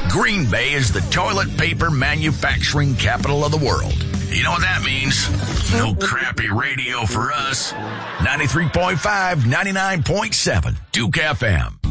Green Bay is the toilet paper manufacturing capital of the world. You know what that means? No crappy radio for us. 93.5, 99.7, Duke FM.